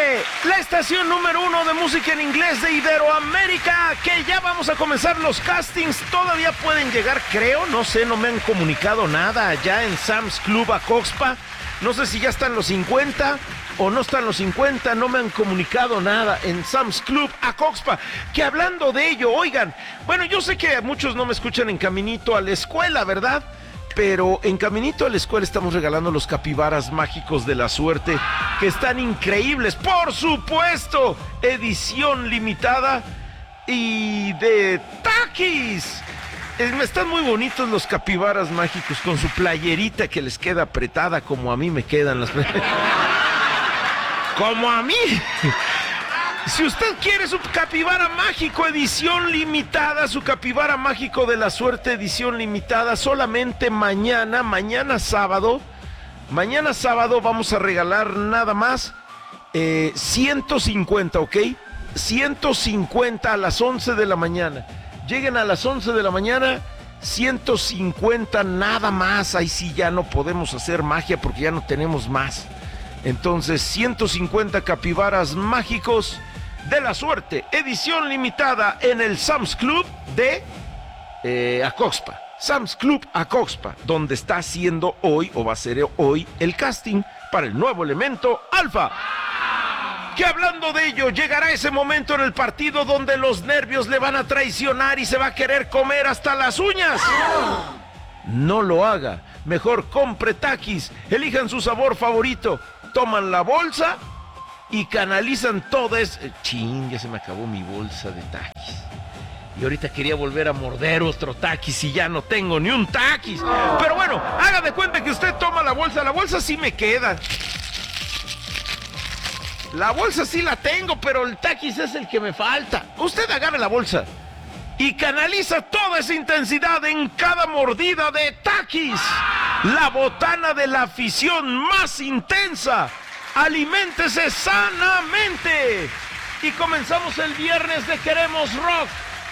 la estación número 1 de música en inglés de Iberoamérica, que ya vamos a comenzar los castings. Todavía pueden llegar, creo, no sé, no me han comunicado nada allá en Sam's Club Acoxpa. No sé si ya están los 50 o no están los 50, no me han comunicado nada en Sam's Club Acoxpa. Que hablando de ello, oigan, bueno, yo sé que muchos no me escuchan en caminito a la escuela, ¿verdad? Pero en caminito a la escuela estamos regalando los capibaras mágicos de la suerte, que están increíbles, por supuesto, edición limitada y de Takis. Están muy bonitos los capibaras mágicos con su playerita que les queda apretada como a mí me quedan las como a mí. Si usted quiere su capibara mágico edición limitada, su capibara mágico de la suerte edición limitada, solamente mañana sábado vamos a regalar nada más 150, ¿ok? 150 a las 11 de la mañana. Lleguen a las 11 de la mañana, 150 nada más. Ahí sí ya no podemos hacer magia porque ya no tenemos más. Entonces, 150 capibaras mágicos de la suerte, edición limitada en el Sam's Club de Acoxpa. Sam's Club Acoxpa, donde está haciendo hoy, o va a ser hoy, el casting para el nuevo elemento Alfa. Que hablando de ello, llegará ese momento en el partido donde los nervios le van a traicionar y se va a querer comer hasta las uñas. No lo haga, mejor compre Takis, elijan su sabor favorito, toman la bolsa y canalizan todo eso. Chin, ya se me acabó mi bolsa de Takis. Y ahorita quería volver a morder otro Takis y ya no tengo ni un Takis. Pero bueno, haga de cuenta que usted toma la bolsa sí me queda. La bolsa sí la tengo, pero el Takis es el que me falta. Usted agarre la bolsa y canaliza toda esa intensidad en cada mordida de Takis. La botana de la afición más intensa. Aliméntese sanamente. Y comenzamos el viernes de Queremos Rock.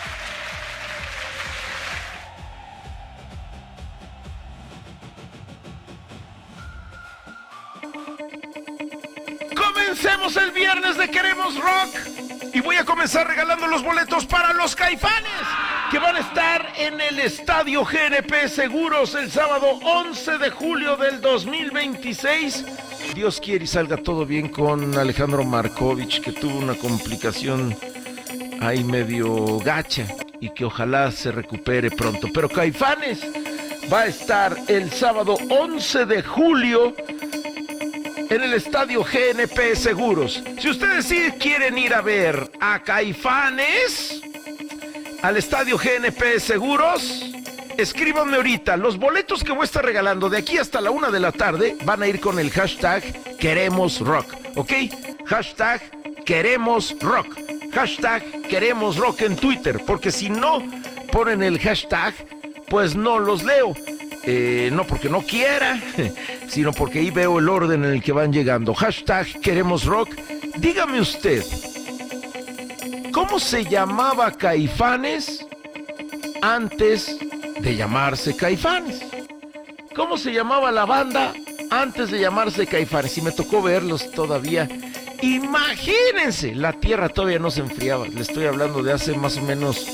Comencemos el viernes de Queremos Rock. Y voy a comenzar regalando los boletos para los Caifanes, que van a estar en el Estadio GNP Seguros el sábado 11 de julio del 2026. Dios quiere y salga todo bien con Alejandro Markovich, que tuvo una complicación ahí medio gacha y que ojalá se recupere pronto. Pero Caifanes va a estar el sábado 11 de julio en el Estadio GNP Seguros. Si ustedes sí quieren ir a ver a Caifanes al Estadio GNP Seguros, escríbanme ahorita. Los boletos que voy a estar regalando de aquí hasta la 1 de la tarde van a ir con el hashtag Queremos Rock, ¿ok? Hashtag Queremos Rock. Hashtag Queremos Rock en Twitter, porque si no ponen el hashtag, pues no los leo. No porque no quiera, sino porque ahí veo el orden en el que van llegando. Hashtag Queremos Rock. Dígame usted, ¿cómo se llamaba Caifanes antes de llamarse Caifanes? ¿Cómo se llamaba la banda antes de llamarse Caifanes? Y me tocó verlos todavía. Imagínense, la tierra todavía no se enfriaba. Le estoy hablando de hace más o menos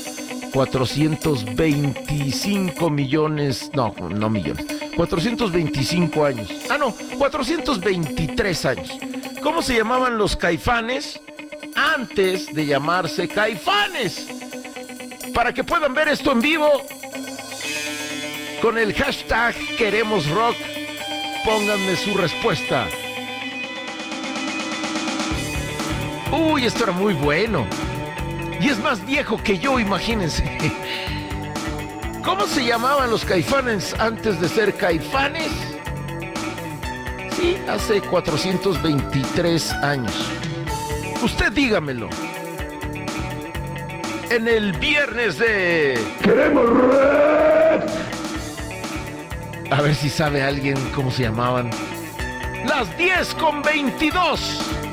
425 millones, no millones, 425 años. 423 años. ¿Cómo se llamaban los Caifanes antes de llamarse Caifanes? Para que puedan ver esto en vivo, con el hashtag Queremos Rock, pónganme su respuesta. Uy, esto era muy bueno. Y es más viejo que yo, imagínense. ¿Cómo se llamaban los Caifanes antes de ser Caifanes? Sí, hace 423 años. Usted dígamelo. En el viernes de Queremos Rock. A ver si sabe alguien cómo se llamaban. Las 10:22.